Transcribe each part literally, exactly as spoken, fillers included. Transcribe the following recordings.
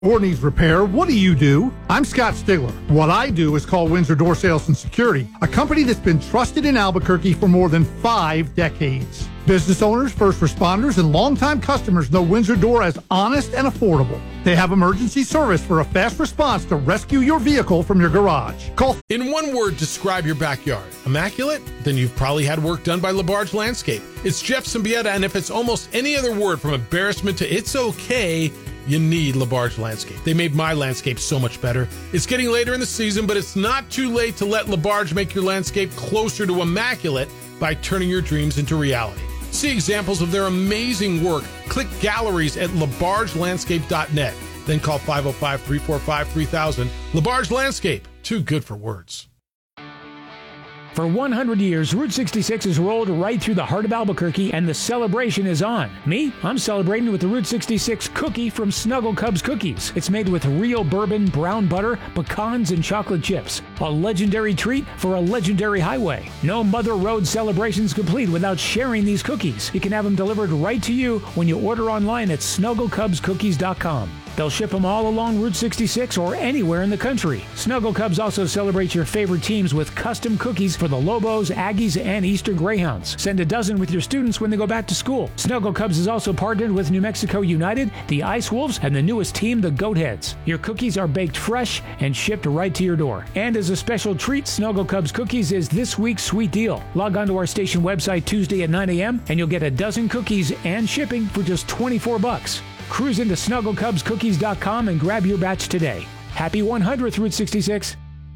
Or needs repair, what do you do? I'm Scott Stigler. What I do is call Windsor Door Sales and Security, a company that's been trusted in Albuquerque for more than five decades. Business owners, first responders, and longtime customers know Windsor Door as honest and affordable. They have emergency service for a fast response to rescue your vehicle from your garage. Call. In one word, describe your backyard. Immaculate? Then you've probably had work done by LaBarge Landscape. It's Jeff Symbieta, and if it's almost any other word from embarrassment to it's okay, you need LaBarge Landscape. They made my landscape so much better. It's getting later in the season, but it's not too late to let LaBarge make your landscape closer to immaculate by turning your dreams into reality. See examples of their amazing work. Click galleries at labarge landscape dot net. Then call five oh five, three four five, three thousand. LaBarge Landscape, too good for words. For one hundred years, Route sixty-six has rolled right through the heart of Albuquerque, and the celebration is on. Me? I'm celebrating with the Route sixty-six cookie from Snuggle Cubs Cookies. It's made with real bourbon, brown butter, pecans, and chocolate chips. A legendary treat for a legendary highway. No Mother Road celebration's complete without sharing these cookies. You can have them delivered right to you when you order online at snuggle cubs cookies dot com. They'll ship them all along Route sixty-six or anywhere in the country. Snuggle Cubs also celebrates your favorite teams with custom cookies for the Lobos, Aggies, and Eastern Greyhounds. Send a dozen with your students when they go back to school. Snuggle Cubs is also partnered with New Mexico United, the Ice Wolves, and the newest team, the Goatheads. Your cookies are baked fresh and shipped right to your door. And as a special treat, Snuggle Cubs Cookies is this week's sweet deal. Log on to our station website Tuesday at nine a.m. and you'll get a dozen cookies and shipping for just twenty-four bucks. Cruise into snuggle cubs cookies dot com and grab your batch today. Happy one hundredth Route sixty-six.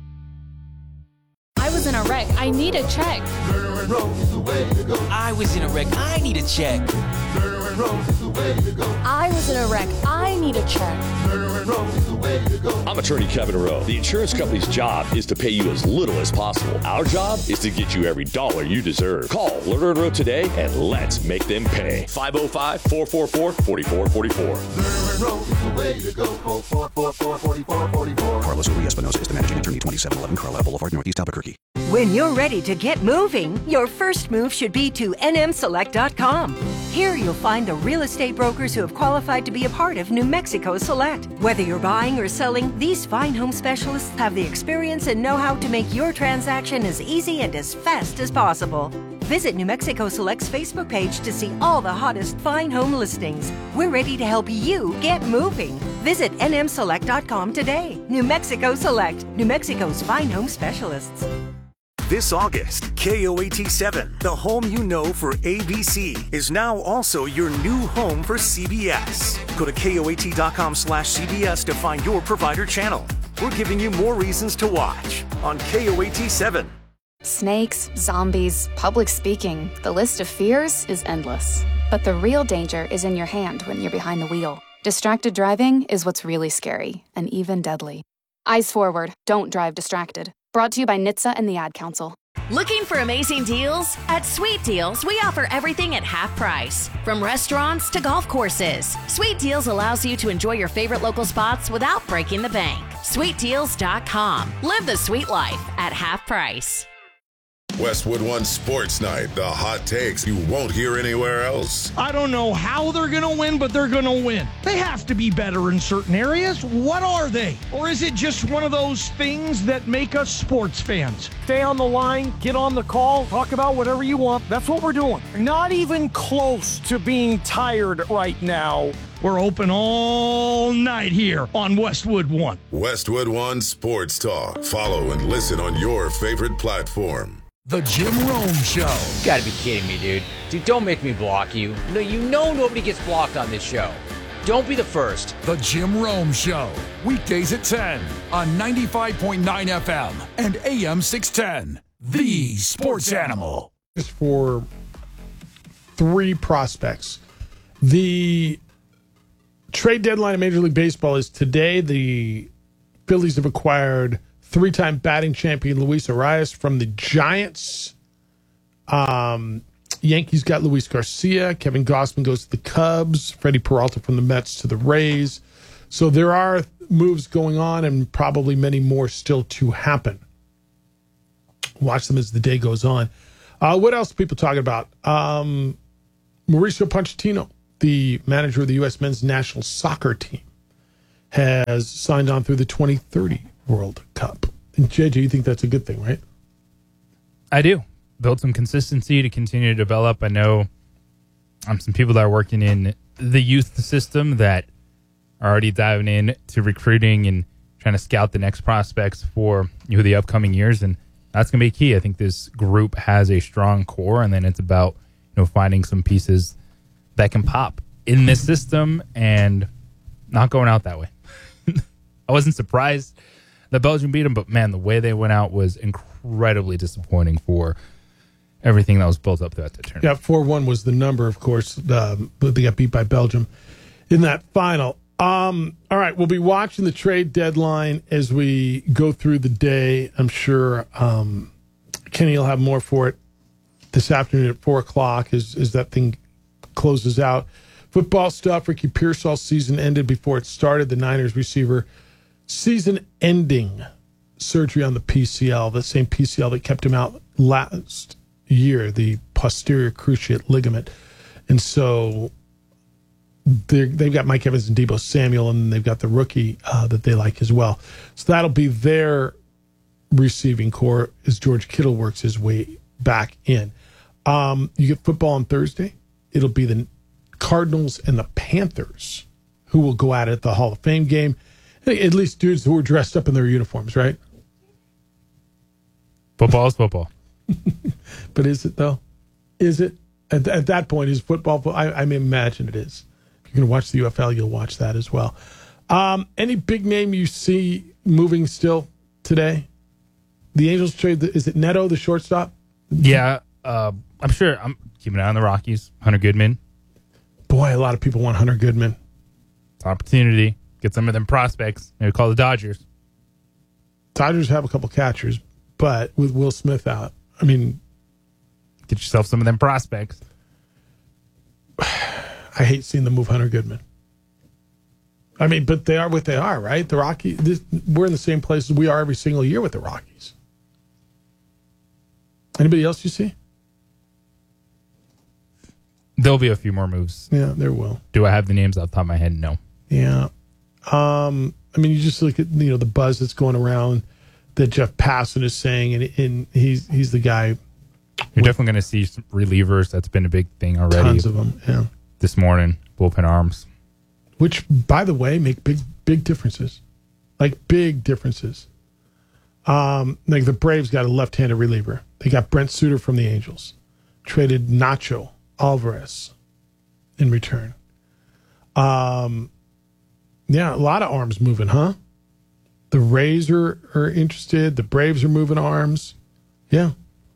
I was in a wreck. I need a check. I was in a wreck. I need a check. I was in a wreck. I need a check. I'm attorney Kevin Rowe. The insurance company's job is to pay you as little as possible. Our job is to get you every dollar you deserve. Call Lerner and Rowe today and let's make them pay. five oh five, four four four, four four four four. Carlos Uri Espinosa is the managing attorney, twenty-seven eleven Carlisle Boulevard, Northeast Albuquerque. When you're ready to get moving, your first move should be to N M select dot com. Here you'll find the real estate brokers who have qualified to be a part of New Mexico Select. Whether you're buying or selling, these fine home specialists have the experience and know-how to make your transaction as easy and as fast as possible. Visit New Mexico Select's Facebook page to see all the hottest fine home listings. We're ready to help you get moving. Visit N M select dot com today. New Mexico Select, New Mexico's fine home specialists. This August, K O A T seven, the home you know for A B C, is now also your new home for C B S. Go to K O A T dot com slash C B S to find your provider channel. We're giving you more reasons to watch on K O A T seven. Snakes, zombies, public speaking, the list of fears is endless. But the real danger is in your hand when you're behind the wheel. Distracted driving is what's really scary and even deadly. Eyes forward, don't drive distracted. Brought to you by N H T S A and the Ad Council. Looking for amazing deals? At Sweet Deals, we offer everything at half price. From restaurants to golf courses, Sweet Deals allows you to enjoy your favorite local spots without breaking the bank. sweet deals dot com. Live the sweet life at half price. Westwood One Sports Night, the hot takes you won't hear anywhere else. I don't know how they're going to win, but they're going to win. They have to be better in certain areas. What are they? Or is it just one of those things that make us sports fans? Stay on the line, get on the call, talk about whatever you want. That's what we're doing. Not even close to being tired right now. We're open all night here on Westwood One. Westwood One Sports Talk. Follow and listen on your favorite platform. The Jim Rome Show. You gotta be kidding me, dude. Dude, don't make me block you. No, you know nobody gets blocked on this show. Don't be the first. The Jim Rome Show. Weekdays at ten on ninety-five point nine F M and A M six ten. The Sports Animal. Just for three prospects. The trade deadline in Major League Baseball is today. The Phillies have acquired three-time batting champion Luis Arias from the Giants. Um, Yankees got Luis Garcia. Kevin Gausman goes to the Cubs. Freddie Peralta from the Mets to the Rays. So there are moves going on and probably many more still to happen. Watch them as the day goes on. Uh, what else are people talking about? Um, Mauricio Pochettino, the manager of the U S men's national soccer team, has signed on through the twenty thirty World Cup. And J J, you think that's a good thing, right? I do. Build some consistency to continue to develop. I know um, some people that are working in the youth system that are already diving in to recruiting and trying to scout the next prospects for you know, the upcoming years, and that's going to be key. I think this group has a strong core, and then it's about you know finding some pieces that can pop in this system and not going out that way. I wasn't surprised that Belgium beat them, but man, the way they went out was incredibly disappointing for everything that was built up throughout the tournament. Yeah, four one was the number, of course. Um, but they got beat by Belgium in that final. Um, all right, we'll be watching the trade deadline as we go through the day. I'm sure um, Kenny will have more for it this afternoon at four o'clock as, as that thing closes out. Football stuff, Ricky Pearsall's season ended before it started. The Niners receiver, season-ending surgery on the P C L, the same P C L that kept him out last year, the posterior cruciate ligament. And so they've got Mike Evans and Deebo Samuel, and they've got the rookie uh, that they like as well. So that'll be their receiving core as George Kittle works his way back in. Um, you get football on Thursday. It'll be the Cardinals and the Panthers who will go at it at the Hall of Fame game. At least dudes who are dressed up in their uniforms, right? Football is football. But is it, though? Is it? At, at that point, is football? I, I imagine it is. If you're going to watch the U F L, you'll watch that as well. Um, any big name you see moving still today? The Angels trade, the, is it Neto, the shortstop? Yeah, uh, I'm sure. I'm keeping an eye on the Rockies. Hunter Goodman. Boy, a lot of people want Hunter Goodman. It's an opportunity. Get some of them prospects. Maybe call the Dodgers. Dodgers have a couple catchers, but with Will Smith out, I mean, get yourself some of them prospects. I hate seeing them move Hunter Goodman. I mean, but they are what they are, right? The Rockies, this, we're in the same place as we are every single year with the Rockies. Anybody else you see? There'll be a few more moves. Yeah, there will. Do I have the names off the top of my head? No. Yeah. Um, I mean, you just look at you know the buzz that's going around that Jeff Passan is saying, and, and he's he's the guy. You're definitely going to see some relievers. That's been a big thing already. Tons of them, yeah. This morning, bullpen arms. Which, by the way, make big big differences. Like, big differences. Um, like, the Braves got a left-handed reliever. They got Brent Suter from the Angels. Traded Nacho Alvarez in return. Um, yeah, a lot of arms moving, huh? The Rays are, are interested. The Braves are moving arms. Yeah.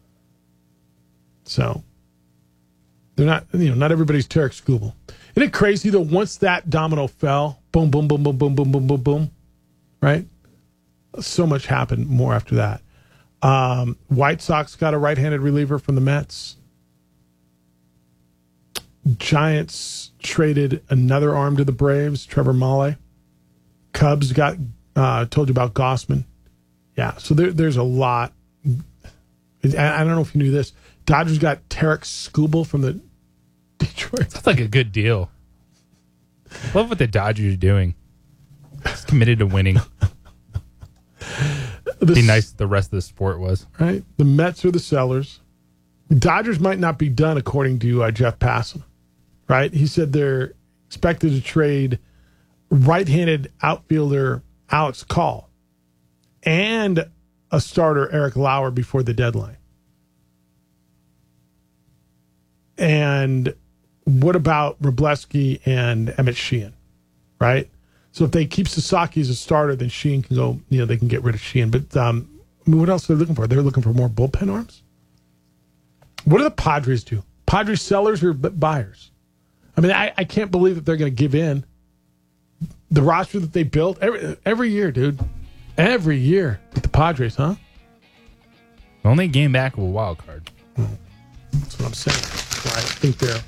So they're not, you know, not everybody's Tarek Skubal. Isn't it crazy though? Once that domino fell, boom, boom, boom, boom, boom, boom, boom, boom, boom. Right? So much happened more after that. Um, White Sox got a right-handed reliever from the Mets. Giants traded another arm to the Braves, Trevor Mahle. Cubs got, uh, told you about Gossman. Yeah, so there, there's a lot. I, I don't know if you knew this. Dodgers got Tarek Skubal from the Detroit. That's like a good deal. Love what the Dodgers are doing. It's committed to winning. It'd be nice if the rest of the sport was. Right? The Mets are the sellers. Dodgers might not be done, according to uh, Jeff Passan. Right? He said they're expected to trade right-handed outfielder Alex Call and a starter Eric Lauer before the deadline. And what about Wroblewski and Emmett Sheehan? Right? So if they keep Sasaki as a starter, then Sheehan can go, you know, they can get rid of Sheehan. But um, I mean, what else are they looking for? They're looking for more bullpen arms? What do the Padres do? Padres sellers or buyers? I mean, I, I can't believe that they're going to give in. The roster that they built every, every year, dude. Every year with the Padres, huh? Only game back of a wild card. That's what I'm saying. That's why I think they're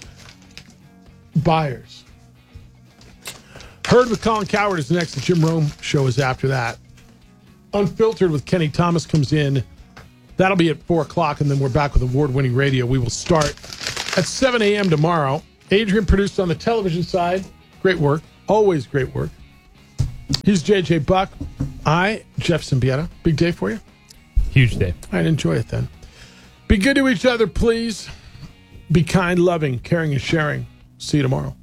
buyers. Heard with Colin Cowherd is next. The Jim Rome Show is after that. Unfiltered with Kenny Thomas comes in. That'll be at four o'clock, and then we're back with award-winning radio. We will start at seven a.m. tomorrow. Adrian produced on the television side. Great work. Always great work. He's J J Buck. I, Jeff Symbieta. Big day for you? Huge day. I'd enjoy it then. Be good to each other, please. Be kind, loving, caring, and sharing. See you tomorrow.